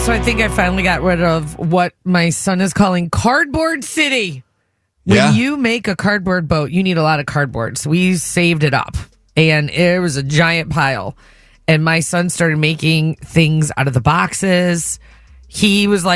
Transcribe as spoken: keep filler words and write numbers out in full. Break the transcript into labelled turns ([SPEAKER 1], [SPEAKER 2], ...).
[SPEAKER 1] So I think I finally got rid of what my son is calling cardboard city. When
[SPEAKER 2] Yeah.
[SPEAKER 1] you make a cardboard boat, you need a lot of cardboard. So we saved it up, and it was a giant pile. And my son started making things out of the boxes. He was like,